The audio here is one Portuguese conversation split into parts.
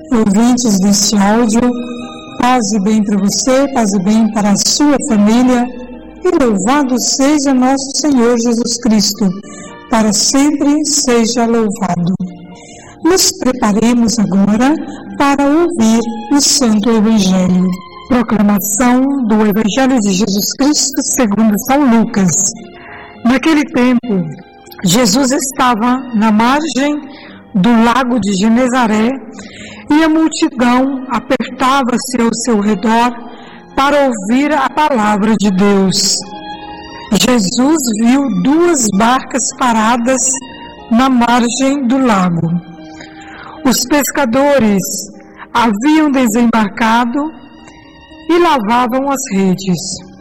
ouvintes deste áudio, paz e bem para você, paz e bem para a sua família, e louvado seja nosso Senhor Jesus Cristo, para sempre seja louvado. Nos preparemos agora para ouvir o Santo Evangelho. Proclamação do Evangelho de Jesus Cristo segundo São Lucas. Naquele tempo, Jesus estava na margem do lago de Genezaré e a multidão apertava-se ao seu redor para ouvir a palavra de Deus. Jesus viu 2 barcas paradas na margem do lago. Os pescadores haviam desembarcado e lavavam as redes.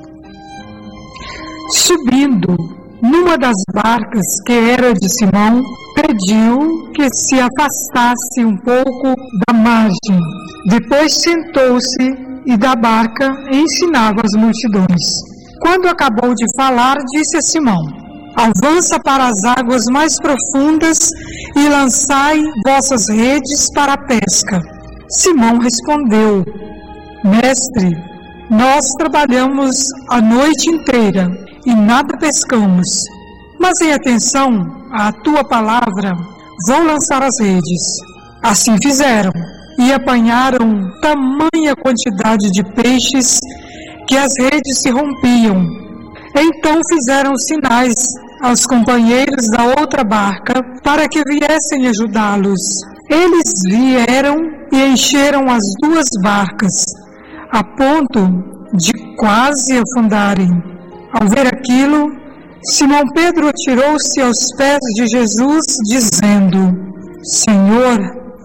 Subindo numa das barcas, que era de Simão, pediu que se afastasse um pouco da margem. Depois sentou-se e da barca ensinava as multidões. Quando acabou de falar, disse a Simão: avança para as águas mais profundas e lançai vossas redes para a pesca. Simão respondeu: Mestre, nós trabalhamos a noite inteira e nada pescamos, mas em atenção à tua palavra, vou lançar as redes. Assim fizeram e apanharam tamanha quantidade de peixes que as redes se rompiam. Então fizeram sinais aos companheiros da outra barca para que viessem ajudá-los. Eles vieram e encheram as 2 barcas, a ponto de quase afundarem. Ao ver aquilo, Simão Pedro atirou-se aos pés de Jesus, dizendo: Senhor,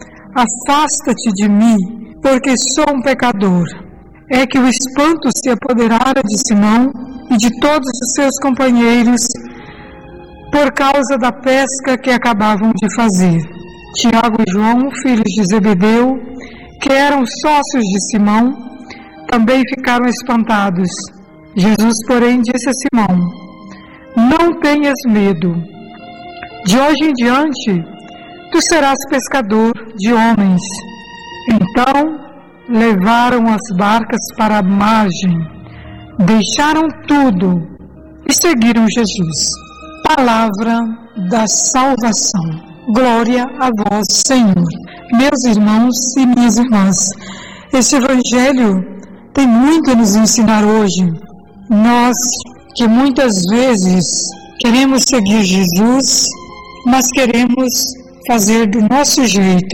afasta-te de mim, porque sou um pecador. É que o espanto se apoderara de Simão e de todos os seus companheiros por causa da pesca que acabavam de fazer. Tiago e João, filhos de Zebedeu, que eram sócios de Simão, também ficaram espantados. Jesus, porém, disse a Simão: não tenhas medo. De hoje em diante, tu serás pescador de homens. Então, levaram as barcas para a margem, deixaram tudo e seguiram Jesus. Palavra da salvação. Glória a vós, Senhor. Meus irmãos e minhas irmãs, esse Evangelho tem muito a nos ensinar hoje. Nós que muitas vezes queremos seguir Jesus, mas queremos fazer do nosso jeito.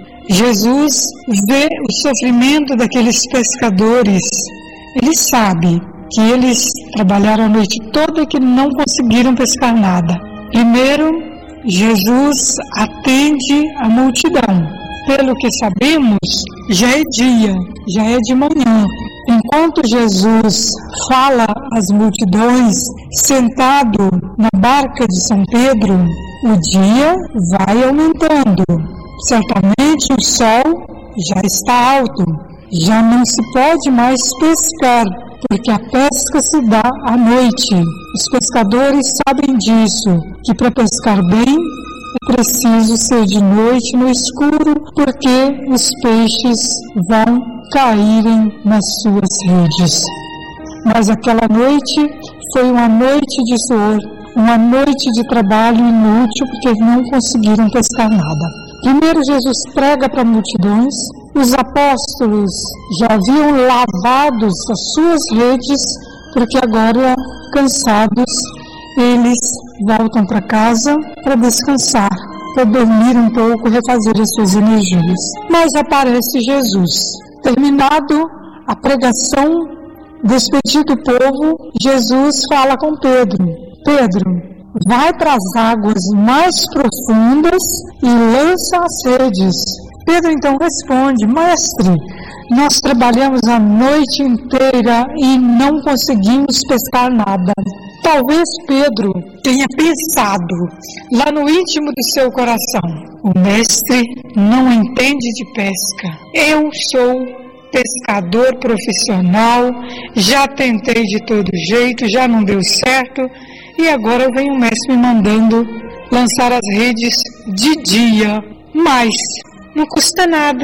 Jesus vê o sofrimento daqueles pescadores. Ele sabe que eles trabalharam a noite toda e que não conseguiram pescar nada. Primeiro, Jesus atende a multidão. Pelo que sabemos, já é dia, já é de manhã. Enquanto Jesus fala às multidões, sentado na barca de São Pedro, o dia vai aumentando. Certamente o sol já está alto, já não se pode mais pescar, porque a pesca se dá à noite. Os pescadores sabem disso, que para pescar bem é preciso ser de noite no escuro, porque os peixes vão caírem nas suas redes. Mas aquela noite foi uma noite de suor, uma noite de trabalho inútil, porque não conseguiram pescar nada. Primeiro Jesus prega para multidões, os apóstolos já haviam lavado as suas redes, porque agora, cansados, eles voltam para casa para descansar, para dormir um pouco, refazer as suas energias. Mas aparece Jesus. Terminado a pregação, despedido o povo, Jesus fala com Pedro: Pedro, vai para as águas mais profundas e lança as redes. Pedro então responde: Mestre, nós trabalhamos a noite inteira e não conseguimos pescar nada. Talvez Pedro tenha pensado lá no íntimo do seu coração: o mestre não entende de pesca. Eu sou pescador profissional, já tentei de todo jeito, já não deu certo, e agora vem o mestre me mandando lançar as redes de dia. Mas não custa nada.